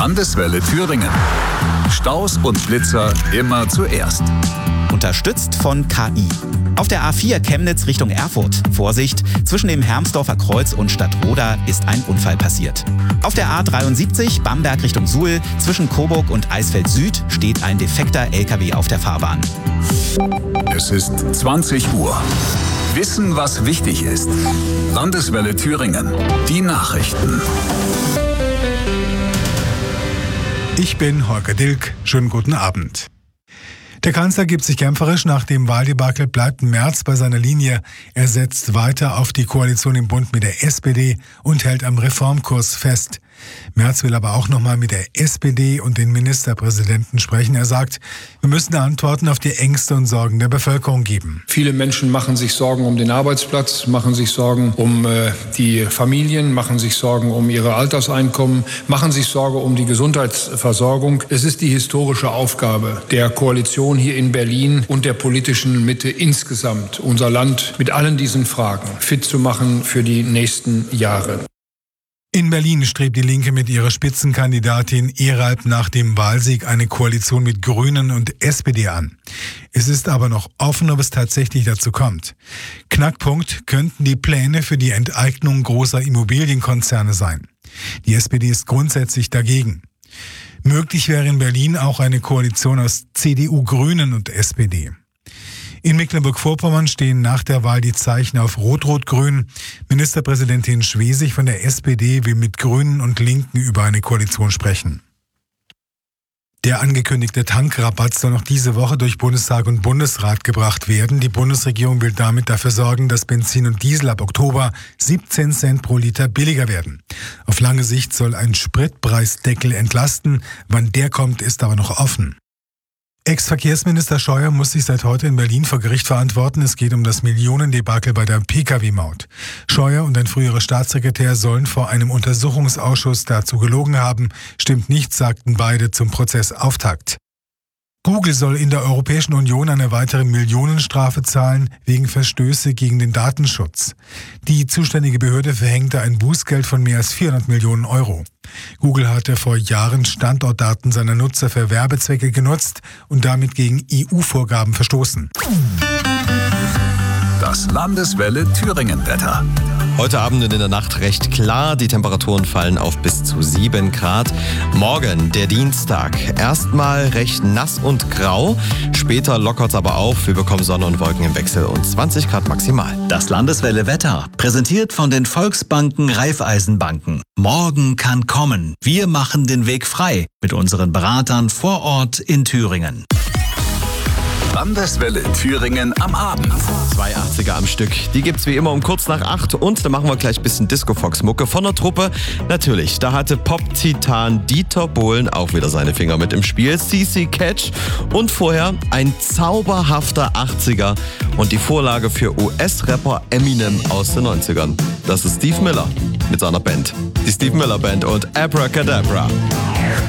Landeswelle Thüringen. Staus und Blitzer immer zuerst. Unterstützt von KI. Auf der A4 Chemnitz Richtung Erfurt. Vorsicht, zwischen dem Hermsdorfer Kreuz und Stadtroda ist ein Unfall passiert. Auf der A73 Bamberg Richtung Suhl, zwischen Coburg und Eisfeld Süd steht ein defekter LKW auf der Fahrbahn. Es ist 20 Uhr. Wissen, was wichtig ist. Landeswelle Thüringen. Die Nachrichten. Ich bin Holger Dilk. Schönen guten Abend. Der Kanzler gibt sich kämpferisch. Nach dem Wahldebakel bleibt Merz bei seiner Linie. Er setzt weiter auf die Koalition im Bund mit der SPD und hält am Reformkurs fest. Merz will aber auch nochmal mit der SPD und den Ministerpräsidenten sprechen. Er sagt, wir müssen Antworten auf die Ängste und Sorgen der Bevölkerung geben. Viele Menschen machen sich Sorgen um den Arbeitsplatz, machen sich Sorgen um die Familien, machen sich Sorgen um ihre Alterseinkommen, machen sich Sorge um die Gesundheitsversorgung. Es ist die historische Aufgabe der Koalition hier in Berlin und der politischen Mitte insgesamt, unser Land mit allen diesen Fragen fit zu machen für die nächsten Jahre. In Berlin strebt die Linke mit ihrer Spitzenkandidatin Eralp nach dem Wahlsieg eine Koalition mit Grünen und SPD an. Es ist aber noch offen, ob es tatsächlich dazu kommt. Knackpunkt könnten die Pläne für die Enteignung großer Immobilienkonzerne sein. Die SPD ist grundsätzlich dagegen. Möglich wäre in Berlin auch eine Koalition aus CDU, Grünen und SPD. In Mecklenburg-Vorpommern stehen nach der Wahl die Zeichen auf Rot-Rot-Grün. Ministerpräsidentin Schwesig von der SPD will mit Grünen und Linken über eine Koalition sprechen. Der angekündigte Tankrabatt soll noch diese Woche durch Bundestag und Bundesrat gebracht werden. Die Bundesregierung will damit dafür sorgen, dass Benzin und Diesel ab Oktober 17 Cent pro Liter billiger werden. Auf lange Sicht soll ein Spritpreisdeckel entlasten. Wann der kommt, ist aber noch offen. Ex-Verkehrsminister Scheuer muss sich seit heute in Berlin vor Gericht verantworten. Es geht um das Millionendebakel bei der Pkw-Maut. Scheuer und ein früherer Staatssekretär sollen vor einem Untersuchungsausschuss dazu gelogen haben. Stimmt nicht, sagten beide zum Prozessauftakt. Google soll in der Europäischen Union eine weitere Millionenstrafe zahlen wegen Verstöße gegen den Datenschutz. Die zuständige Behörde verhängte ein Bußgeld von mehr als 400 Millionen Euro. Google hatte vor Jahren Standortdaten seiner Nutzer für Werbezwecke genutzt und damit gegen EU-Vorgaben verstoßen. Das Landeswelle Thüringen-Wetter. Heute Abend und in der Nacht recht klar. Die Temperaturen fallen auf bis zu 7 Grad. Morgen, der Dienstag, erstmal recht nass und grau. Später lockert es aber auf. Wir bekommen Sonne und Wolken im Wechsel und 20 Grad maximal. Das Landeswelle Wetter, präsentiert von den Volksbanken Raiffeisenbanken. Morgen kann kommen. Wir machen den Weg frei mit unseren Beratern vor Ort in Thüringen. Landeswelle Thüringen am Abend. 2 80er am Stück. Die gibt's wie immer um kurz nach 8 und da machen wir gleich ein bisschen Disco-Fox-Mucke von der Truppe. Natürlich, da hatte Pop-Titan Dieter Bohlen auch wieder seine Finger mit im Spiel. CC Catch und vorher ein zauberhafter 80er und die Vorlage für US-Rapper Eminem aus den 90ern. Das ist Steve Miller mit seiner Band. Die Steve Miller Band und Abracadabra.